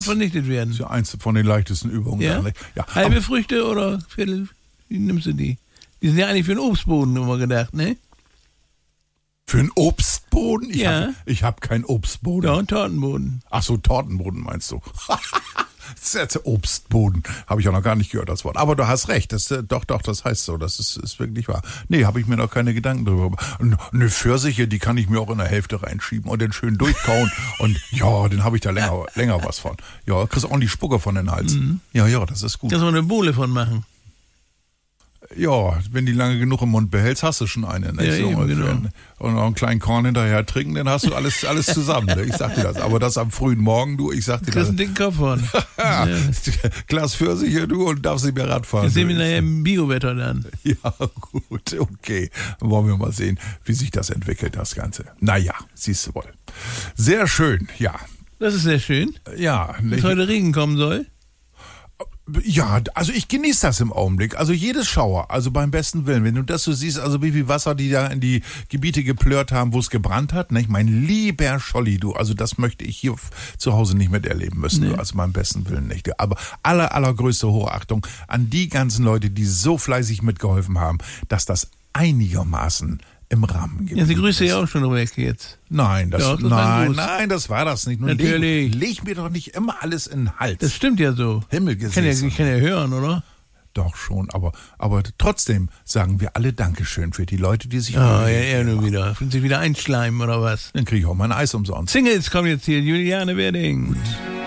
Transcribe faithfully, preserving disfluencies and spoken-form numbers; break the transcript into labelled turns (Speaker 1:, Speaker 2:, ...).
Speaker 1: vernichtet werden.
Speaker 2: Das ist ja eins von den leichtesten Übungen.
Speaker 1: Ja?
Speaker 2: Ja,
Speaker 1: Halbe
Speaker 2: aber,
Speaker 1: Früchte oder Viertel, wie nimmst du die? Die sind ja eigentlich für den Obstboden immer gedacht, ne?
Speaker 2: für einen Obstboden? Ich
Speaker 1: Ja.
Speaker 2: habe hab keinen Obstboden.
Speaker 1: Ja, und Tortenboden.
Speaker 2: Ach so, Tortenboden meinst du? Das ist der Obstboden. Habe ich auch noch gar nicht gehört, das Wort. Aber du hast recht. Das, äh, doch, doch, das heißt so. Das ist, ist wirklich wahr. Nee, habe ich mir noch keine Gedanken drüber gemacht. Und eine Pfirsiche, die kann ich mir auch in der Hälfte reinschieben und den schön durchkauen. Und ja, den habe ich da länger, länger was von. Ja, kriegst auch die Spucke von den Hals.
Speaker 1: Mhm.
Speaker 2: Ja, ja, das ist gut.
Speaker 1: Da soll man eine Bohle von machen.
Speaker 2: Ja, wenn die lange genug im Mund behältst, hast du schon eine. Ne?
Speaker 1: Ja,
Speaker 2: so
Speaker 1: eben,
Speaker 2: ungefähr.
Speaker 1: genau.
Speaker 2: Und noch einen kleinen Korn hinterher trinken, dann hast du alles, alles zusammen. Ne? Ich sag dir das. Aber das am frühen Morgen, du, ich sag dir
Speaker 1: Du kriegst
Speaker 2: das.
Speaker 1: einen dicken Kopf von.
Speaker 2: Ja.
Speaker 1: Ja.
Speaker 2: Glas Pfirsiche, du, und darfst nicht mehr Radfahren.
Speaker 1: Das sehen wir
Speaker 2: du.
Speaker 1: nachher im Biowetter dann.
Speaker 2: Ja, gut, okay. Dann wollen wir mal sehen, wie sich das entwickelt, das Ganze. Naja, siehst du wohl. Sehr schön, ja.
Speaker 1: Das ist sehr schön,
Speaker 2: Ja,
Speaker 1: dass
Speaker 2: nicht,
Speaker 1: heute Regen kommen soll.
Speaker 2: ja, also ich genieße das im Augenblick. Also jedes Schauer, also beim besten Willen. Wenn du das so siehst, also wie viel Wasser die da in die Gebiete geplört haben, wo es gebrannt hat, nicht? Mein lieber Scholli, du, also das möchte ich hier zu Hause nicht miterleben müssen,
Speaker 1: Nee.
Speaker 2: du, also beim besten Willen nicht. Aber aller, allergrößte Hochachtung an die ganzen Leute, die so fleißig mitgeholfen haben, dass das einigermaßen im Rahmen geblieben
Speaker 1: Ja, sie grüße
Speaker 2: ist.
Speaker 1: ja auch schon weg jetzt.
Speaker 2: Nein, das,
Speaker 1: Ja, das war ein
Speaker 2: nein,
Speaker 1: Gruß.
Speaker 2: nein, das war das nicht. Nun
Speaker 1: Natürlich.
Speaker 2: Leg, leg mir doch nicht immer alles in den Hals.
Speaker 1: Das stimmt ja so. Ich kann ja,
Speaker 2: Himmelgesäße.
Speaker 1: ich kann ja hören, oder?
Speaker 2: Doch schon, aber, aber trotzdem sagen wir alle Dankeschön für die Leute, die sich
Speaker 1: Ah, ja,
Speaker 2: Mühe
Speaker 1: er
Speaker 2: gegeben
Speaker 1: nur
Speaker 2: haben.
Speaker 1: wieder. Fühlt sich wieder einschleimen, oder was?
Speaker 2: Dann kriege ich auch mein Eis umsonst.
Speaker 1: Singles kommen jetzt hier. Juliane Werding.